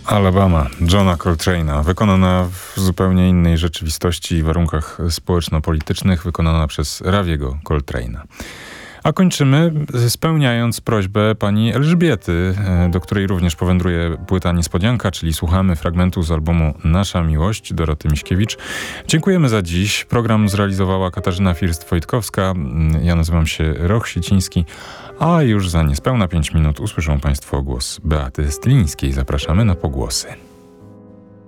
Alabama Johna Coltrane'a, wykonana w zupełnie innej rzeczywistości i warunkach społeczno-politycznych, wykonana przez Raviego Coltrane'a. A kończymy spełniając prośbę pani Elżbiety, do której również powędruje płyta Niespodzianka, czyli słuchamy fragmentu z albumu Nasza Miłość Doroty Miśkiewicz. Dziękujemy za dziś. Program zrealizowała Katarzyna First-Wojtkowska. Ja nazywam się Roch Siciński, a już za niespełna 5 minut usłyszą państwo głos Beaty Stylińskiej. Zapraszamy na pogłosy.